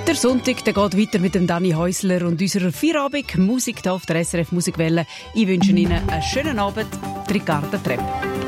Der Sonntag der geht weiter mit dem Dani Häusler und unserer Feierabend-Musik hier auf der SRF Musikwelle. Ich wünsche Ihnen einen schönen Abend. Ricarda Trepp.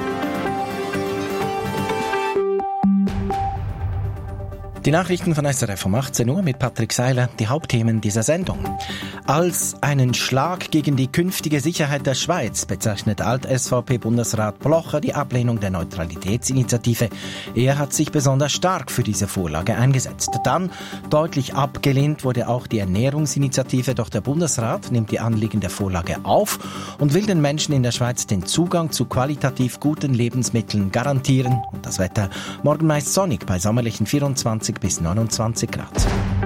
Die Nachrichten von SRF um 18 Uhr mit Patrick Seiler, die Hauptthemen dieser Sendung. Als einen Schlag gegen die künftige Sicherheit der Schweiz bezeichnet Alt-SVP-Bundesrat Blocher die Ablehnung der Neutralitätsinitiative. Er hat sich besonders stark für diese Vorlage eingesetzt. Dann deutlich abgelehnt wurde auch die Ernährungsinitiative, doch der Bundesrat nimmt die Anliegen der Vorlage auf und will den Menschen in der Schweiz den Zugang zu qualitativ guten Lebensmitteln garantieren. Und das Wetter morgen meist sonnig bei sommerlichen 24 bis 29 Grad.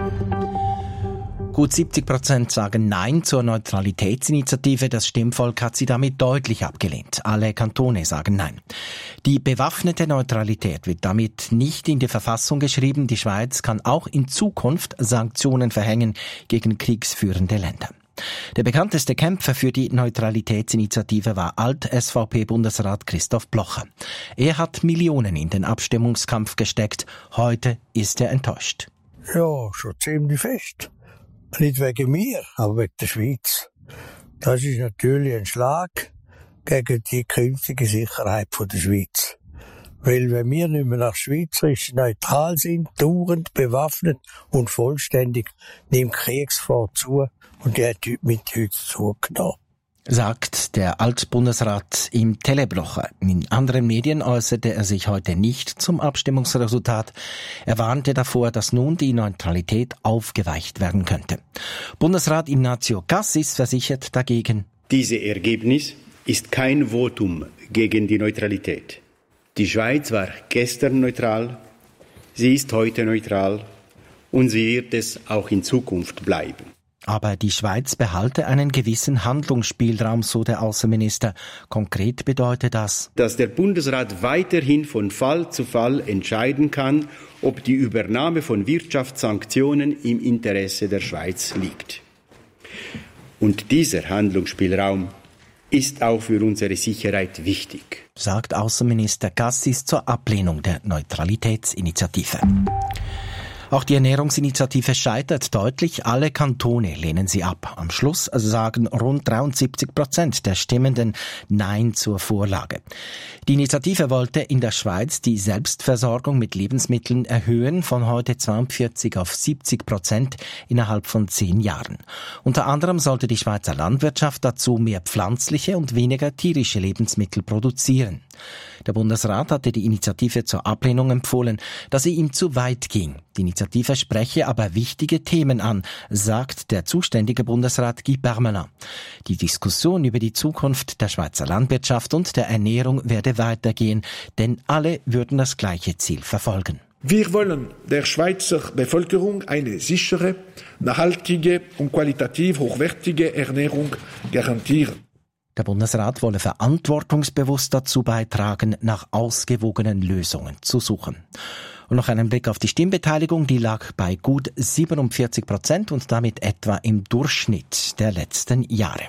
Gut 70% sagen Nein zur Neutralitätsinitiative. Das Stimmvolk hat sie damit deutlich abgelehnt. Alle Kantone sagen Nein. Die bewaffnete Neutralität wird damit nicht in die Verfassung geschrieben. Die Schweiz kann auch in Zukunft Sanktionen verhängen gegen kriegsführende Länder. Der bekannteste Kämpfer für die Neutralitätsinitiative war Alt-SVP-Bundesrat Christoph Blocher. Er hat Millionen in den Abstimmungskampf gesteckt. Heute ist er enttäuscht. Ja, schon ziemlich fest. Nicht wegen mir, aber wegen der Schweiz. Das ist natürlich ein Schlag gegen die künftige Sicherheit der Schweiz. Weil wenn wir nicht mehr nach schweizerisch neutral sind, dauernd bewaffnet und vollständig, nimmt Kriegsgefahr zu und die hat mit heute zugenommen. Sagt der Altbundesrat im Teleblocher. In anderen Medien äußerte er sich heute nicht zum Abstimmungsresultat. Er warnte davor, dass nun die Neutralität aufgeweicht werden könnte. Bundesrat Ignazio Cassis versichert dagegen: Dieses Ergebnis ist kein Votum gegen die Neutralität. Die Schweiz war gestern neutral, sie ist heute neutral und sie wird es auch in Zukunft bleiben. Aber die Schweiz behalte einen gewissen Handlungsspielraum, so der Außenminister. Konkret bedeutet das, dass der Bundesrat weiterhin von Fall zu Fall entscheiden kann, ob die Übernahme von Wirtschaftssanktionen im Interesse der Schweiz liegt. Und dieser Handlungsspielraum ist auch für unsere Sicherheit wichtig, sagt Außenminister Cassis zur Ablehnung der Neutralitätsinitiative. Auch die Ernährungsinitiative scheitert deutlich. Alle Kantone lehnen sie ab. Am Schluss sagen rund 73% der Stimmenden Nein zur Vorlage. Die Initiative wollte in der Schweiz die Selbstversorgung mit Lebensmitteln erhöhen, von heute 42 auf 70% innerhalb von 10 Jahren. Unter anderem sollte die Schweizer Landwirtschaft dazu mehr pflanzliche und weniger tierische Lebensmittel produzieren. Der Bundesrat hatte die Initiative zur Ablehnung empfohlen, da sie ihm zu weit ging. Die Initiative spreche aber wichtige Themen an, sagt der zuständige Bundesrat Guy Parmelin. Die Diskussion über die Zukunft der Schweizer Landwirtschaft und der Ernährung werde weitergehen, denn alle würden das gleiche Ziel verfolgen. Wir wollen der Schweizer Bevölkerung eine sichere, nachhaltige und qualitativ hochwertige Ernährung garantieren. Der Bundesrat wolle verantwortungsbewusst dazu beitragen, nach ausgewogenen Lösungen zu suchen. Und noch einen Blick auf die Stimmbeteiligung, die lag bei gut 47% und damit etwa im Durchschnitt der letzten Jahre.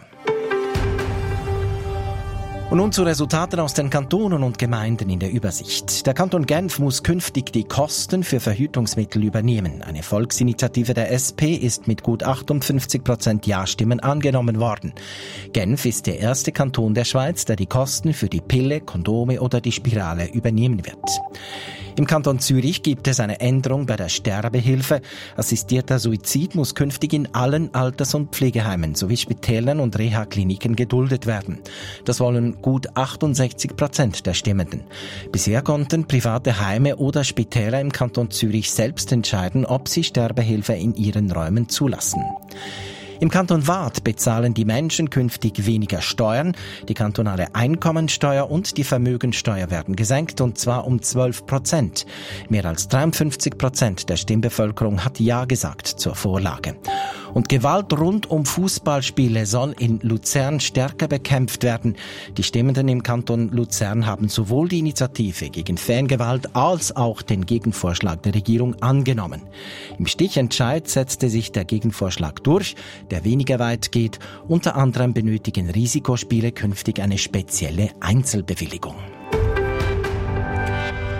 Und nun zu Resultaten aus den Kantonen und Gemeinden in der Übersicht. Der Kanton Genf muss künftig die Kosten für Verhütungsmittel übernehmen. Eine Volksinitiative der SP ist mit gut 58% Ja-Stimmen angenommen worden. Genf ist der erste Kanton der Schweiz, der die Kosten für die Pille, Kondome oder die Spirale übernehmen wird. Im Kanton Zürich gibt es eine Änderung bei der Sterbehilfe. Assistierter Suizid muss künftig in allen Alters- und Pflegeheimen sowie Spitälern und Reha-Kliniken geduldet werden. Das wollen gut 68% der Stimmenden. Bisher konnten private Heime oder Spitäler im Kanton Zürich selbst entscheiden, ob sie Sterbehilfe in ihren Räumen zulassen. Im Kanton Waadt bezahlen die Menschen künftig weniger Steuern. Die kantonale Einkommensteuer und die Vermögensteuer werden gesenkt, und zwar um 12%. Mehr als 53% der Stimmbevölkerung hat Ja gesagt zur Vorlage. Und Gewalt rund um Fußballspiele soll in Luzern stärker bekämpft werden. Die Stimmenden im Kanton Luzern haben sowohl die Initiative gegen Fangewalt als auch den Gegenvorschlag der Regierung angenommen. Im Stichentscheid setzte sich der Gegenvorschlag durch, der weniger weit geht. Unter anderem benötigen Risikospiele künftig eine spezielle Einzelbewilligung.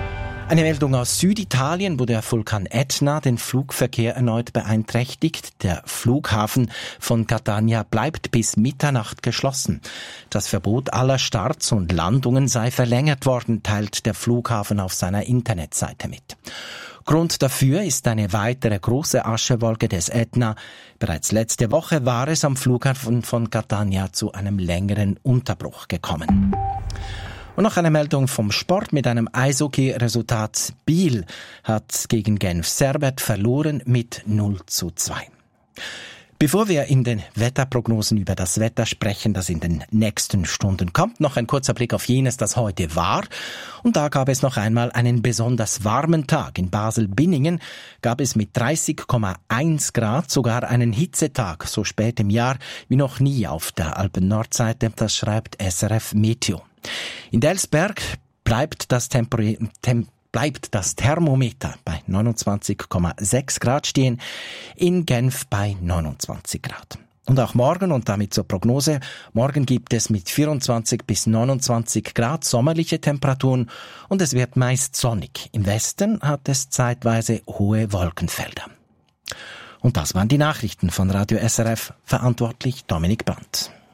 Eine Meldung aus Süditalien, wo der Vulkan Etna den Flugverkehr erneut beeinträchtigt. Der Flughafen von Catania bleibt bis Mitternacht geschlossen. Das Verbot aller Starts und Landungen sei verlängert worden, teilt der Flughafen auf seiner Internetseite mit. Grund dafür ist eine weitere große Aschewolke des Etna. Bereits letzte Woche war es am Flughafen von Catania zu einem längeren Unterbruch gekommen. Und noch eine Meldung vom Sport mit einem Eishockey-Resultat. Biel hat gegen Genf Servet verloren mit 0:2. Bevor wir in den Wetterprognosen über das Wetter sprechen, das in den nächsten Stunden kommt, noch ein kurzer Blick auf jenes, das heute war. Und da gab es noch einmal einen besonders warmen Tag. In Basel-Binningen gab es mit 30,1 Grad sogar einen Hitzetag, so spät im Jahr wie noch nie auf der Alpen-Nordseite. Das schreibt SRF Meteo. In Delsberg bleibt das Thermometer bei 29,6 Grad stehen, in Genf bei 29 Grad. Und auch morgen, und damit zur Prognose, morgen gibt es mit 24 bis 29 Grad sommerliche Temperaturen und es wird meist sonnig. Im Westen hat es zeitweise hohe Wolkenfelder. Und das waren die Nachrichten von Radio SRF, verantwortlich Dominik Brandt.